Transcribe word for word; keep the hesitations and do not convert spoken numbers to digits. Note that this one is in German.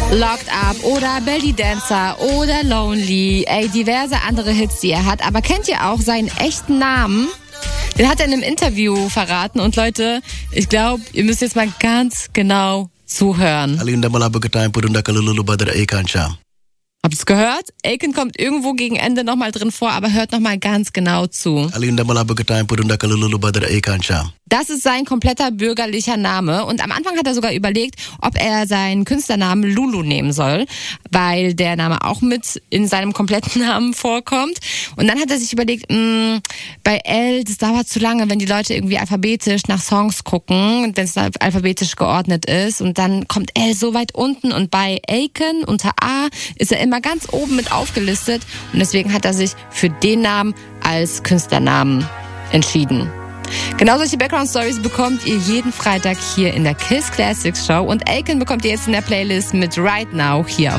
Locked Up oder Belly Dancer oder Lonely. Ey, diverse andere Hits, die er hat. Aber kennt ihr auch seinen echten Namen? Den hat er in einem Interview verraten. Und Leute, ich glaube, ihr müsst jetzt mal ganz genau zuhören. Habt ihr es gehört? Aiken kommt irgendwo gegen Ende nochmal drin vor, aber hört nochmal ganz genau zu. Das ist sein kompletter bürgerlicher Name. Und am Anfang hat er sogar überlegt, ob er seinen Künstlernamen Lulu nehmen soll, weil der Name auch mit in seinem kompletten Namen vorkommt. Und dann hat er sich überlegt, mh, bei L, das dauert zu lange, wenn die Leute irgendwie alphabetisch nach Songs gucken und wenn es alphabetisch geordnet ist. Und dann kommt L so weit unten und bei Aiken unter A ist er immer ganz oben mit aufgelistet. Und deswegen hat er sich für den Namen als Künstlernamen entschieden. Genau solche Background-Stories bekommt ihr jeden Freitag hier in der Kiss Classics Show und Aiken bekommt ihr jetzt in der Playlist mit Right Now hier auf